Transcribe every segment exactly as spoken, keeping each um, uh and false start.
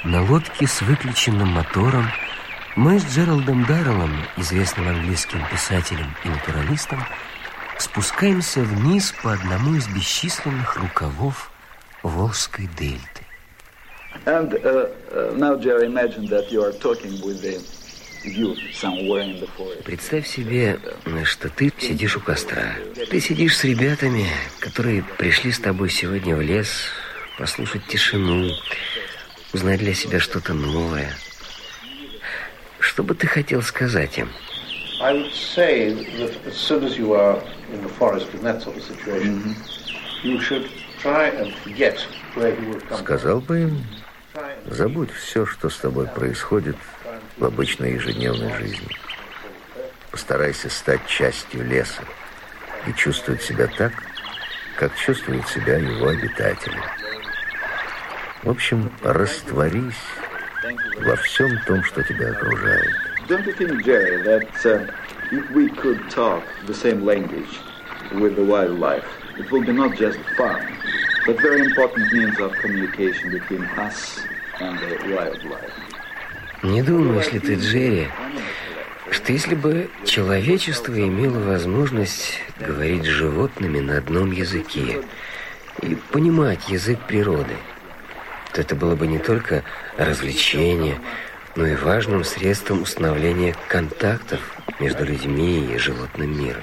На лодке с выключенным мотором мы с Джеральдом Дарреллом, известным английским писателем и натуралистом, спускаемся вниз по одному из бесчисленных рукавов Волжской дельты. And uh, uh, now, Jerry, imagine that you are talking with the youth somewhere in the forest. Представь себе, что ты сидишь у костра. Ты сидишь с ребятами, которые пришли с тобой сегодня в лес послушать тишину, узнать для себя что-то новое. Что бы ты хотел сказать им? I would say that as soon as you are in the forest in that sort of situation, mm-hmm. you should try and forget where you would come from. Сказал бы им, забудь все, что с тобой происходит в обычной ежедневной жизни. Постарайся стать частью леса и чувствовать себя так, как чувствуют себя его обитатели. В общем, растворись во всем том, что тебя окружает. Don't you think, Jerry, that uh, if we could talk the same language with the wildlife, it will be not just fun, but very important means of communication between us and the wildlife. Не думаешь ли ты, Джерри, что если бы человечество имело возможность говорить с животными на одном языке и понимать язык природы, то это было бы не только развлечение, но и важным средством установления контактов между людьми и животным миром.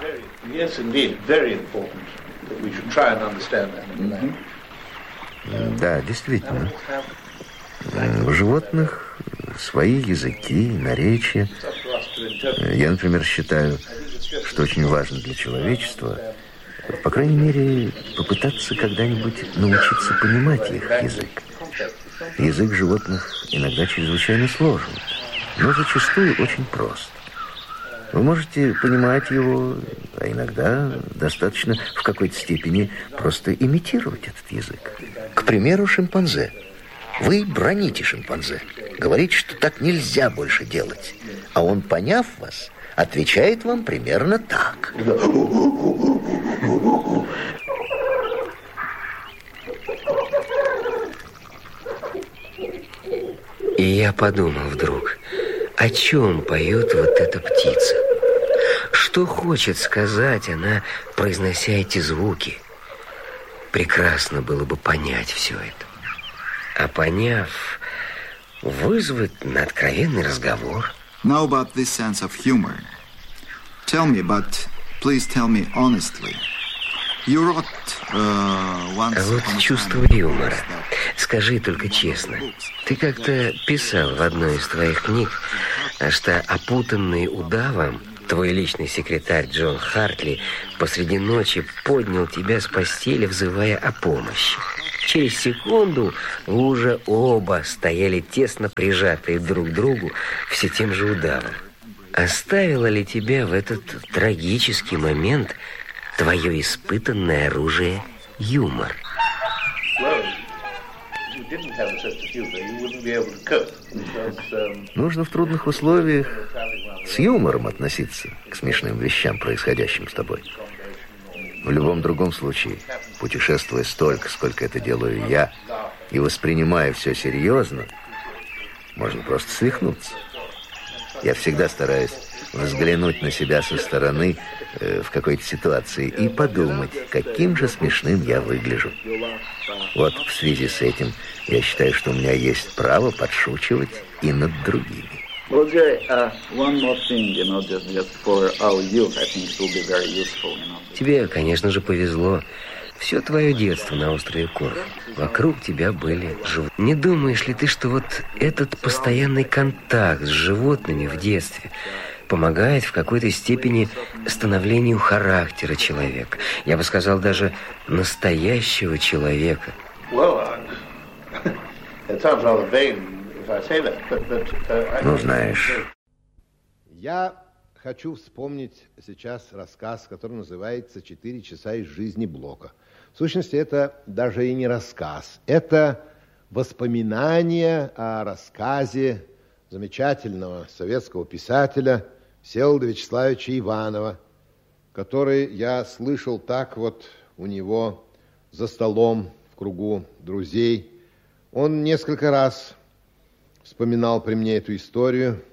Да, действительно. У животных свои языки, наречия. Я, например, считаю, что очень важно для человечества, по крайней мере, попытаться когда-нибудь научиться понимать их язык. Язык животных иногда чрезвычайно сложен, но зачастую очень прост. Вы можете понимать его, а иногда достаточно в какой-то степени просто имитировать этот язык. К примеру, шимпанзе. Вы броните шимпанзе, говорите, что так нельзя больше делать. А он, поняв вас, отвечает вам примерно так. И я подумал вдруг, о чем поет вот эта птица? Что хочет сказать она, произнося эти звуки? Прекрасно было бы понять все это. А поняв, вызвать на откровенный разговор. Now about this sense of humor. Tell me, but please tell me honestly. You wrote, uh, once а вот чувство юмора. Скажи только честно. Ты как-то писал в одной из твоих книг, что опутанный удавом твой личный секретарь Джон Хартли посреди ночи поднял тебя с постели, взывая о помощи. Через секунду вы уже оба стояли тесно прижатые друг к другу все тем же удавом. Оставило ли тебя в этот трагический момент твое испытанное оружие юмор? Нужно в трудных условиях с юмором относиться к смешным вещам, происходящим с тобой. В любом другом случае, путешествуя столько, сколько это делаю я, и воспринимая все серьезно, можно просто свихнуться. Я всегда стараюсь взглянуть на себя со стороны э, в какой-то ситуации и подумать, каким же смешным я выгляжу. Вот в связи с этим я считаю, что у меня есть право подшучивать и над другими. Well, Jerry, uh, one more thing, you know, just, just for our youth, I think it will be very useful, you know. Тебе, конечно же, повезло. Все твое детство на острове Корфу. Вокруг тебя были животные. Не думаешь ли ты, что вот этот постоянный контакт с животными в детстве помогает в какой-то степени становлению характера человека? Я бы сказал, даже настоящего человека. Ну, знаешь... Я хочу вспомнить сейчас рассказ, который называется «Четыре часа из жизни Блока». В сущности, это даже и не рассказ. Это воспоминание о рассказе замечательного советского писателя Всеволода Вячеславовича Иванова, который я слышал так вот у него за столом в кругу друзей. Он несколько раз вспоминал при мне эту историю.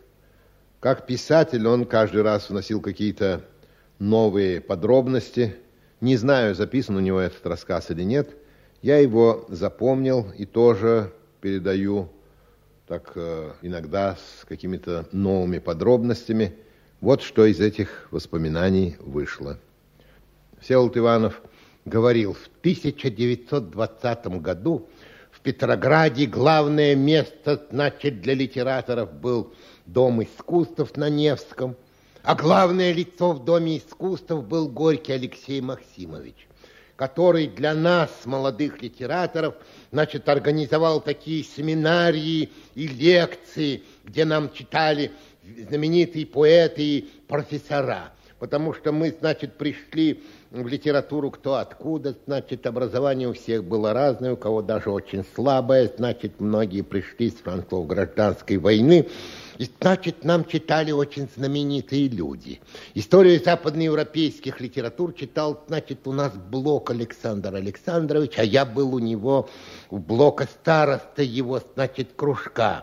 Как писатель он каждый раз вносил какие-то новые подробности. Не знаю, записан у него этот рассказ или нет. Я его запомнил и тоже передаю так иногда с какими-то новыми подробностями. Вот что из этих воспоминаний вышло. Всеволод Иванов говорил: в тысяча девятьсот двадцатом году в Петрограде главное место, значит, для литераторов был Дом искусств на Невском, а главное лицо в Доме искусств был Горький Алексей Максимович, который для нас, молодых литераторов, значит, организовал такие семинарии и лекции, где нам читали знаменитые поэты и профессора. Потому что мы, значит, пришли в литературу кто откуда, значит, образование у всех было разное, у кого даже очень слабое, значит, многие пришли с фронтов гражданской войны. И, значит, нам читали очень знаменитые люди. Историю западноевропейских литератур читал, значит, у нас Блок Александр Александрович, а я был у него, у Блока староста его, значит, кружка.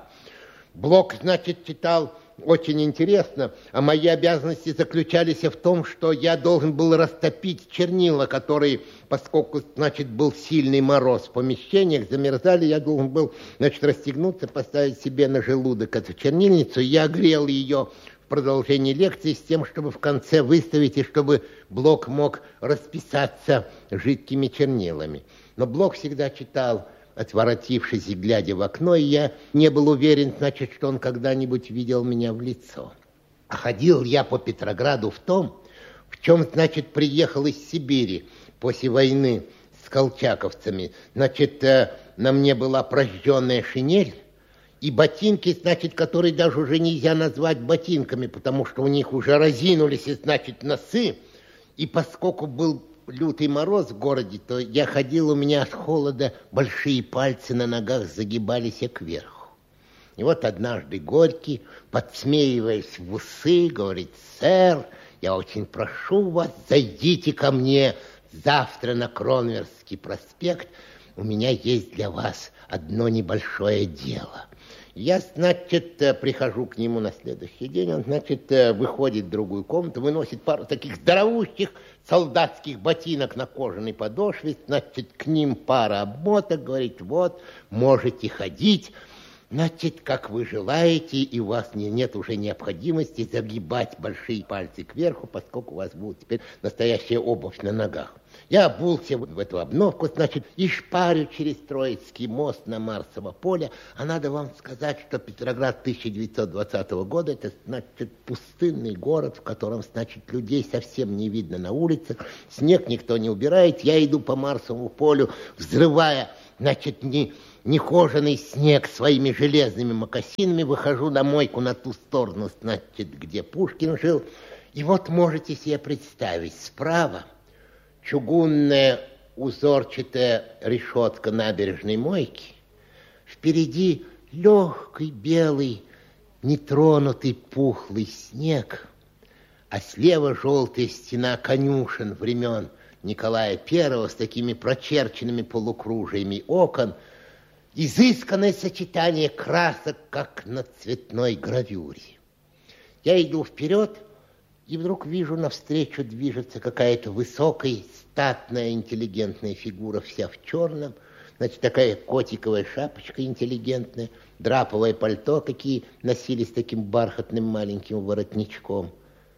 Блок, значит, читал очень интересно, а мои обязанности заключались в том, что я должен был растопить чернила, которые, поскольку, значит, был сильный мороз в помещениях, замерзали, я должен был, значит, расстегнуться, поставить себе на желудок эту чернильницу, я грел ее в продолжении лекции с тем, чтобы в конце выставить, и чтобы Блок мог расписаться жидкими чернилами. Но Блок всегда читал, отворотившись и глядя в окно, и я не был уверен, значит, что он когда-нибудь видел меня в лицо. А ходил я по Петрограду в том, в чем, значит, приехал из Сибири после войны с колчаковцами. Значит, на мне была прожженная шинель и ботинки, значит, которые даже уже нельзя назвать ботинками, потому что у них уже разинулись, значит, носы. И поскольку был лютый мороз в городе, то я ходил, у меня от холода большие пальцы на ногах загибались кверху. И вот однажды Горький, подсмеиваясь в усы, говорит: сэр, я очень прошу вас, зайдите ко мне завтра на Кронверский проспект, у меня есть для вас одно небольшое дело. Я, значит, прихожу к нему на следующий день, он, значит, выходит в другую комнату, выносит пару таких здоровущих солдатских ботинок на кожаной подошве, значит, к ним пара обмоток, говорит: вот, можете ходить, значит, как вы желаете, и у вас не, нет уже необходимости загибать большие пальцы кверху, поскольку у вас будет теперь настоящая обувь на ногах. Я обулся в эту обновку, значит, и шпарю через Троицкий мост на Марсово поле. А надо вам сказать, что Петроград тысяча девятьсот двадцатого года, это, значит, пустынный город, в котором, значит, людей совсем не видно на улицах, снег никто не убирает. Я иду по Марсовому полю, взрывая, значит, не, нехоженный снег своими железными мокасинами, выхожу на мойку на ту сторону, значит, где Пушкин жил. И вот можете себе представить, справа чугунная узорчатая решетка набережной мойки, впереди легкий белый, нетронутый пухлый снег, а слева желтая стена конюшен времен Николая Первого с такими прочерченными полукружиями окон, изысканное сочетание красок, как на цветной гравюре. Я иду вперед, и вдруг вижу, навстречу движется какая-то высокая, статная, интеллигентная фигура, вся в черном. Значит, такая котиковая шапочка интеллигентная, драповое пальто, какие носились таким бархатным маленьким воротничком.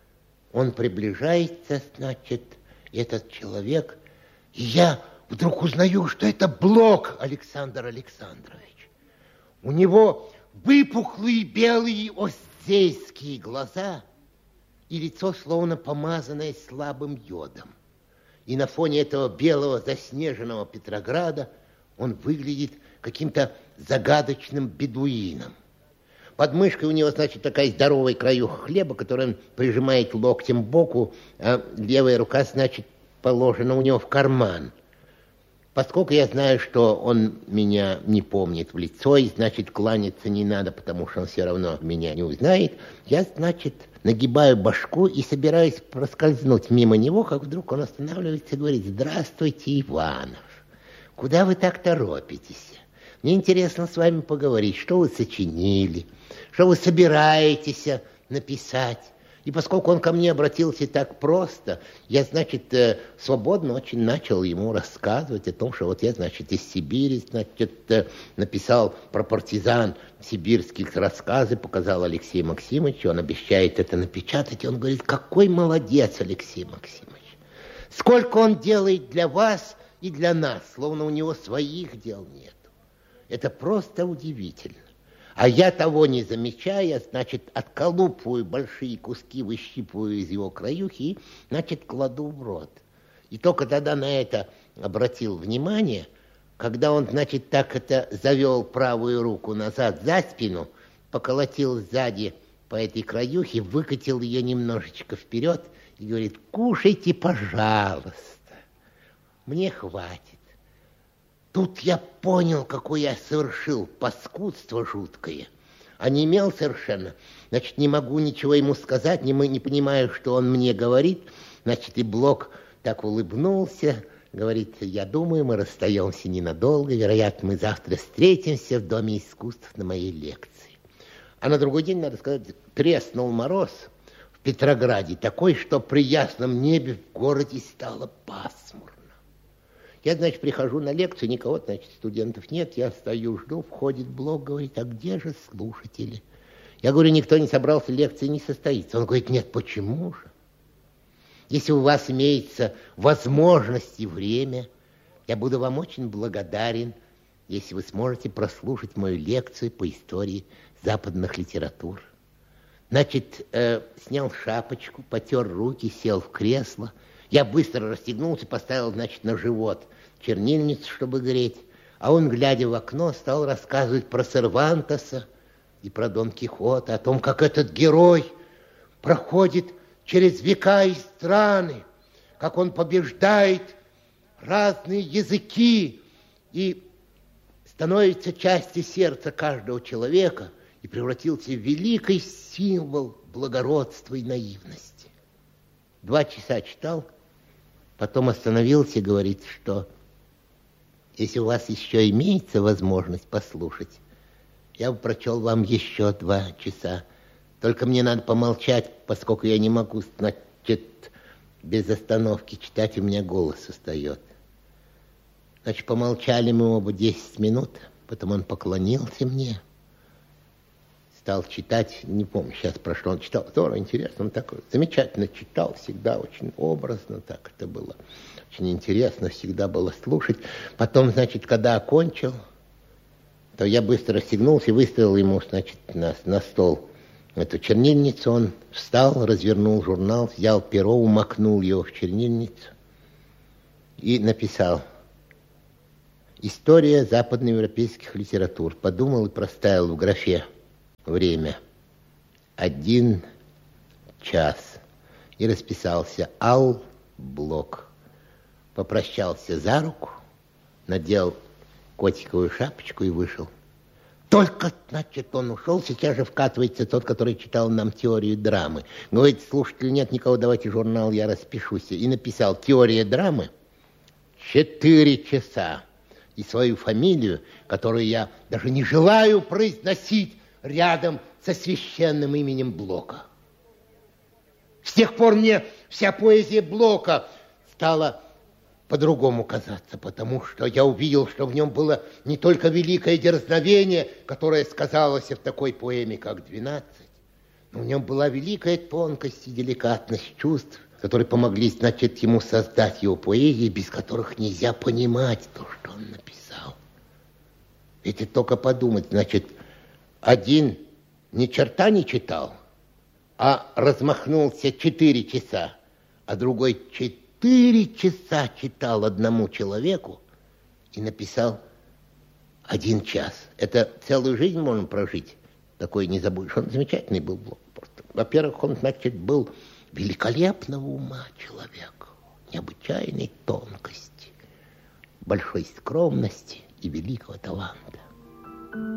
Он приближается, значит, этот человек, и я вдруг узнаю, что это Блок Александр Александрович. У него выпуклые белые остзейские глаза и лицо словно помазанное слабым йодом. И на фоне этого белого заснеженного Петрограда он выглядит каким-то загадочным бедуином. Под мышкой у него, значит, такая здоровая краюха хлеба, которую он прижимает локтем к боку, а левая рука, значит, положена у него в карман. Поскольку я знаю, что он меня не помнит в лицо, и, значит, кланяться не надо, потому что он все равно меня не узнает, я, значит, нагибаю башку и собираюсь проскользнуть мимо него, как вдруг он останавливается и говорит: здравствуйте, Иванов, куда вы так торопитесь? Мне интересно с вами поговорить, что вы сочинили, что вы собираетесь написать. И поскольку он ко мне обратился так просто, я, значит, свободно очень начал ему рассказывать о том, что вот я, значит, из Сибири, значит, написал про партизан сибирских рассказы, показал Алексею Максимовичу, он обещает это напечатать, и он говорит, какой молодец Алексей Максимович, сколько он делает для вас и для нас, словно у него своих дел нет. Это просто удивительно. А я того не замечая, значит, отколупываю большие куски, выщипываю из его краюхи и, значит, кладу в рот. И только тогда на это обратил внимание, когда он, значит, так это завел правую руку назад за спину, поколотил сзади по этой краюхе, выкатил ее немножечко вперед и говорит, кушайте, пожалуйста, мне хватит. Тут я понял, какое я совершил паскудство жуткое. Онемел совершенно. Значит, не могу ничего ему сказать, не, не понимаю, что он мне говорит. Значит, и Блок так улыбнулся, говорит, я думаю, мы расстаемся ненадолго, вероятно, мы завтра встретимся в Доме искусств на моей лекции. А на другой день, надо сказать, треснул мороз в Петрограде, такой, что при ясном небе в городе стало пасмурно. Я, значит, прихожу на лекцию, никого, значит, студентов нет, я стою, жду, входит Блок, говорит, а где же слушатели? Я говорю, никто не собрался, лекция не состоится. Он говорит, нет, почему же? Если у вас имеется возможность и время, я буду вам очень благодарен, если вы сможете прослушать мою лекцию по истории западных литератур. Значит, э, снял шапочку, потер руки, сел в кресло. Я быстро расстегнулся, поставил, значит, на живот чернильницу, чтобы греть. А он, глядя в окно, стал рассказывать про Сервантеса и про Дон Кихота, о том, как этот герой проходит через века и страны, как он побеждает разные языки и становится частью сердца каждого человека и превратился в великий символ благородства и наивности. Два часа читал, потом остановился и говорит, что если у вас еще имеется возможность послушать, я бы прочел вам еще два часа. Только мне надо помолчать, поскольку я не могу, значит, без остановки читать, у меня голос устает. Значит, помолчали мы оба десять минут, потом он поклонился мне, стал читать, не помню, сейчас прошло, он читал, здорово, интересно, он такой замечательно читал, всегда очень образно, так это было, очень интересно, всегда было слушать. Потом, значит, когда окончил, то я быстро расстегнулся и выставил ему, значит, на, на стол эту чернильницу. Он встал, развернул журнал, взял перо, умакнул его в чернильницу и написал «История западноевропейских литератур». Подумал и проставил в графе время. Один час. И расписался Ал Блок. Попрощался за руку, надел котиковую шапочку и вышел. Только, значит, он ушел, сейчас же вкатывается тот, который читал нам теорию драмы. Говорит, слушатель, нет никого, давайте журнал, я распишусь. И написал «Теория драмы» четыре часа. И свою фамилию, которую я даже не желаю произносить, рядом со священным именем Блока. С тех пор мне вся поэзия Блока стала по-другому казаться, потому что я увидел, что в нем было не только великое дерзновение, которое сказалось в такой поэме, как «двенадцать», но в нем была великая тонкость и деликатность чувств, которые помогли, значит, ему создать его поэзии, без которых нельзя понимать то, что он написал. Ведь только подумать, значит, один ни черта не читал, а размахнулся четыре часа, а другой четыре часа читал одному человеку и написал один час. Это целую жизнь можно прожить, такой не забудешь. Он замечательный был Блок. Во-первых, он, значит, был великолепного ума человек, необычайной тонкости, большой скромности и великого таланта.